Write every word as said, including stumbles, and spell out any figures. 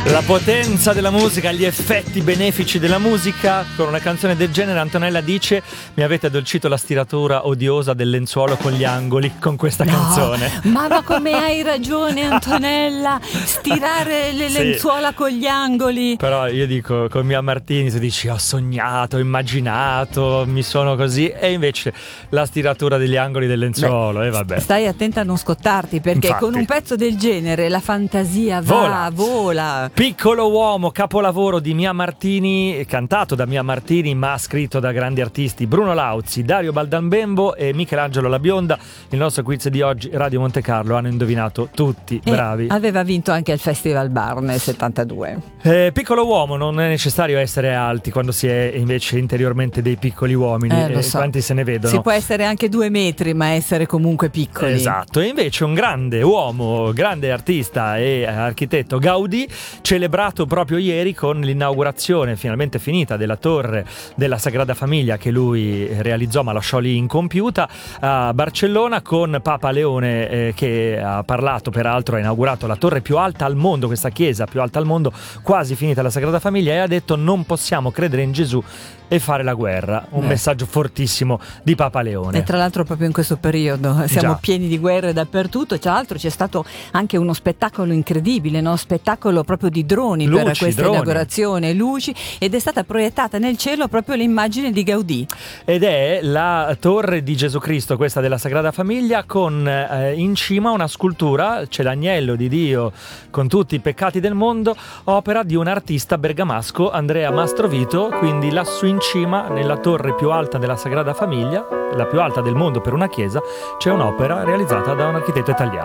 La potenza della musica, gli effetti benefici della musica. Con una canzone del genere Antonella dice: mi avete addolcito la stiratura odiosa del lenzuolo con gli angoli con questa no, canzone. Ma, ma come hai ragione Antonella, stirare le Sì. lenzuola con gli angoli. Però io dico, con Mia Martini tu dici ho sognato, ho immaginato, mi sono così, e invece la stiratura degli angoli del lenzuolo. E vabbè. Stai attenta a non scottarti, perché Infatti. con un pezzo del genere la fantasia va, Vola. vola. Piccolo uomo, capolavoro di Mia Martini, cantato da Mia Martini ma scritto da grandi artisti: Bruno Lauzi, Dario Baldambembo e Michelangelo La Bionda. Il nostro quiz di oggi, Radio Monte Carlo, hanno indovinato tutti, E bravi. aveva vinto anche il Festival Bar nel settantadue. Eh, piccolo uomo, non è necessario essere alti quando si è invece interiormente dei piccoli uomini. Eh, lo so. Quanti se ne vedono? Si può essere anche due metri, ma essere comunque piccoli. Esatto, e invece un grande uomo, grande artista e architetto, Gaudì, celebrato proprio ieri con l'inaugurazione finalmente finita della torre della Sagrada Famiglia che lui realizzò ma lasciò lì incompiuta a Barcellona, con Papa Leone eh, che ha parlato, peraltro ha inaugurato la torre più alta al mondo, questa chiesa più alta al mondo, quasi finita la Sagrada Famiglia, e ha detto: non possiamo credere in Gesù e fare la guerra. Un eh. messaggio fortissimo di Papa Leone. E tra l'altro proprio in questo periodo siamo Già. pieni di guerre dappertutto, e tra l'altro c'è stato anche uno spettacolo incredibile, no? Spettacolo proprio di droni Luci, per questa droni. inaugurazione, luci, ed è stata proiettata nel cielo proprio l'immagine di Gaudì. Ed è la torre di Gesù Cristo, questa della Sagrada Famiglia, con eh, in cima una scultura, c'è l'agnello di Dio con tutti i peccati del mondo, opera di un artista bergamasco, Andrea Mastrovito. Quindi lassù in cima, nella torre più alta della Sagrada Famiglia, la più alta del mondo per una chiesa, c'è un'opera realizzata da un architetto italiano.